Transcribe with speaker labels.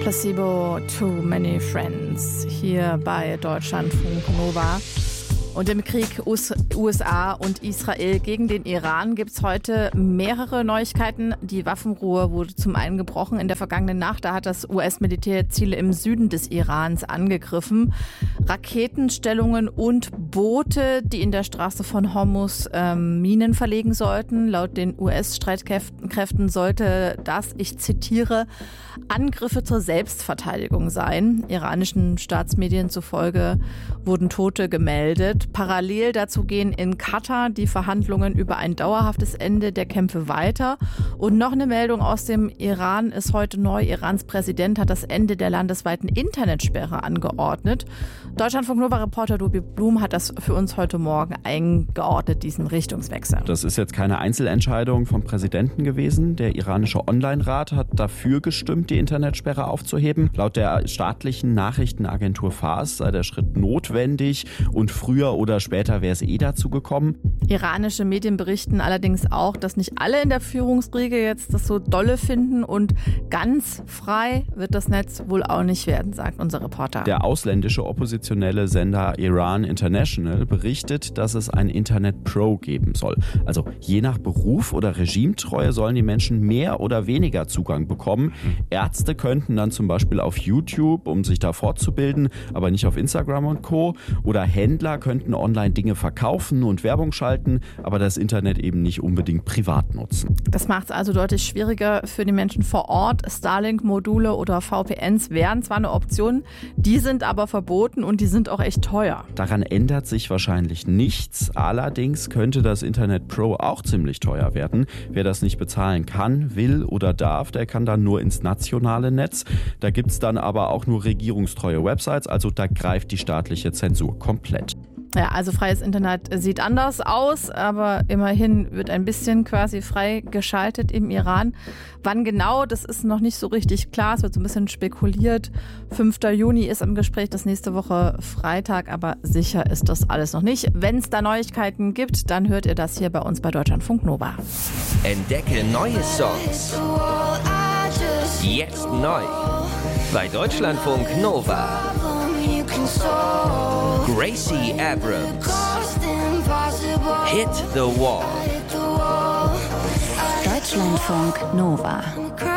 Speaker 1: Placebo, Too Many Friends, hier bei Deutschlandfunk Nova. Und im Krieg USA und Israel gegen den Iran gibt es heute mehrere Neuigkeiten. Die Waffenruhe wurde zum einen gebrochen in der vergangenen Nacht. Da hat das US-Militär Ziele im Süden des Irans angegriffen. Raketenstellungen und Boote, die in der Straße von Hormuz Minen verlegen sollten. Laut den US-Streitkräften sollte das, ich zitiere, Angriffe zur Selbstverteidigung sein. Iranischen Staatsmedien zufolge wurden Tote gemeldet. Parallel dazu gehen in Katar die Verhandlungen über ein dauerhaftes Ende der Kämpfe weiter. Und noch eine Meldung aus dem Iran ist heute neu. Irans Präsident hat das Ende der landesweiten Internetsperre angeordnet. Deutschlandfunk Nova-Reporter Tobi Blum hat das für uns heute Morgen eingeordnet, diesen Richtungswechsel.
Speaker 2: Das ist jetzt keine Einzelentscheidung vom Präsidenten gewesen. Der iranische Online-Rat hat dafür gestimmt, die Internetsperre aufzuheben. Laut der staatlichen Nachrichtenagentur Fars sei der Schritt notwendig und früher oder später wäre es dazu gekommen.
Speaker 1: Iranische Medien berichten allerdings auch, dass nicht alle in der Führungsriege jetzt das so dolle finden und ganz frei wird das Netz wohl auch nicht werden, sagt unser Reporter.
Speaker 2: Der ausländische oppositionelle Sender Iran International berichtet, dass es ein Internet Pro geben soll. Also je nach Beruf oder Regimetreue sollen die Menschen mehr oder weniger Zugang bekommen. Ärzte könnten dann zum Beispiel auf YouTube, um sich da fortzubilden, aber nicht auf Instagram und Co. Oder Händler könnten online Dinge verkaufen und Werbung schalten, aber das Internet eben nicht unbedingt privat nutzen.
Speaker 1: Das macht es also deutlich schwieriger für die Menschen vor Ort. Starlink-Module oder VPNs wären zwar eine Option, die sind aber verboten und die sind auch echt teuer.
Speaker 2: Daran ändert sich wahrscheinlich nichts. Allerdings könnte das Internet Pro auch ziemlich teuer werden. Wer das nicht bezahlen kann, will oder darf, der kann dann nur ins nationale Netz. Da gibt es dann aber auch nur regierungstreue Websites, also da greift die staatliche Zensur komplett.
Speaker 1: Ja, also freies Internet sieht anders aus, aber immerhin wird ein bisschen quasi frei geschaltet im Iran. Wann genau, das ist noch nicht so richtig klar, es wird so ein bisschen spekuliert. 5. Juni ist im Gespräch, das nächste Woche Freitag, aber sicher ist das alles noch nicht. Wenn es da Neuigkeiten gibt, dann hört ihr das hier bei uns bei Deutschlandfunk Nova.
Speaker 3: Entdecke neue Songs. Jetzt neu. Bei Deutschlandfunk Nova. Gracie Abrams. Hit the Wall.
Speaker 4: Deutschlandfunk Nova.